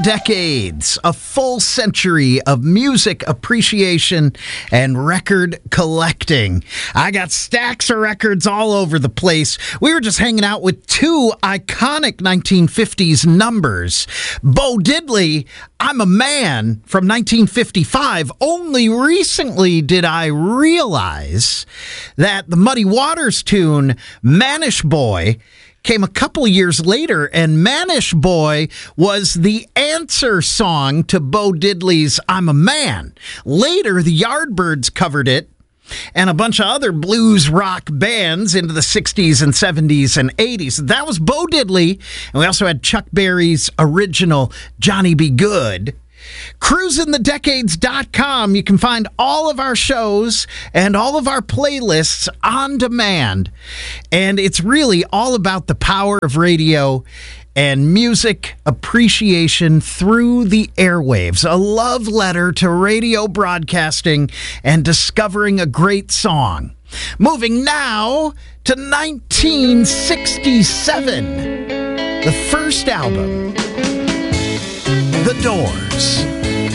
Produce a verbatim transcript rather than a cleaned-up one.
Decades, a full century of music appreciation and record collecting. I got stacks of records all over the place. We were just hanging out with two iconic nineteen fifties numbers. Bo Diddley, I'm a Man from nineteen fifty-five. Only recently did I realize that the Muddy Waters tune, Manish Boy, came a couple years later, and Manish Boy was the answer song to Bo Diddley's I'm a Man. Later, the Yardbirds covered it, and a bunch of other blues rock bands into the sixties and seventies and eighties. That was Bo Diddley, and we also had Chuck Berry's original Johnny B. Good. cruising the decades dot com. You can find all of our shows and all of our playlists on demand. And it's really all about the power of radio and music appreciation through the airwaves. A love letter to radio broadcasting and discovering a great song. Moving now to nineteen sixty-seven, the first album, The Doors.